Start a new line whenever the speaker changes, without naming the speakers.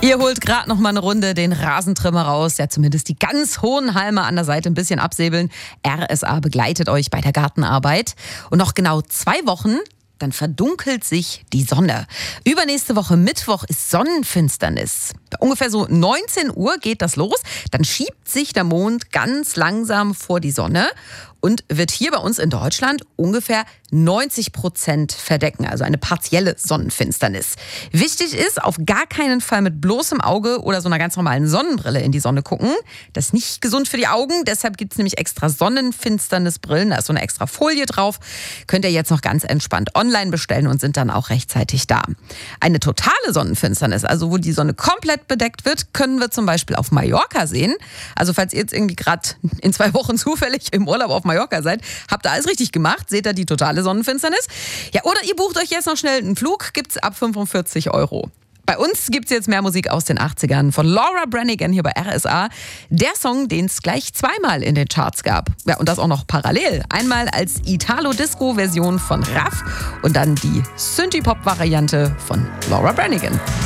Ihr holt gerade noch mal eine Runde den Rasentrimmer raus, ja zumindest die ganz hohen Halme an der Seite ein bisschen absäbeln. RSA begleitet euch bei der Gartenarbeit. Und noch genau 2 Wochen, dann verdunkelt sich die Sonne. Übernächste Woche Mittwoch ist Sonnenfinsternis. Ungefähr so 19 Uhr geht das los. Dann schiebt sich der Mond ganz langsam vor die Sonne und wird hier bei uns in Deutschland ungefähr 90% verdecken, also eine partielle Sonnenfinsternis. Wichtig ist, auf gar keinen Fall mit bloßem Auge oder so einer ganz normalen Sonnenbrille in die Sonne gucken. Das ist nicht gesund für die Augen, deshalb gibt es nämlich extra Sonnenfinsternisbrillen, da ist so eine extra Folie drauf. Könnt ihr jetzt noch ganz entspannt online bestellen und sind dann auch rechtzeitig da. Eine totale Sonnenfinsternis, also wo die Sonne komplett bedeckt wird, können wir zum Beispiel auf Mallorca sehen. Also falls ihr jetzt irgendwie gerade in 2 Wochen zufällig im Urlaub auf Mallorca seid, habt ihr alles richtig gemacht, seht ihr die totale Sonnenfinsternis. Ja, oder ihr bucht euch jetzt noch schnell einen Flug, gibt's ab 45 €. Bei uns gibt's jetzt mehr Musik aus den 80ern von Laura Branigan hier bei RSA. Der Song, den es gleich 2-mal in den Charts gab. Ja, und das auch noch parallel. Einmal als Italo-Disco-Version von Raff und dann die Synthie-Pop-Variante von Laura Branigan.